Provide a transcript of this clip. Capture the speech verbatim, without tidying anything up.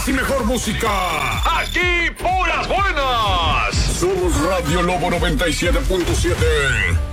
y mejor música. Aquí puras buenas. Somos Radio Lobo noventa y siete punto siete.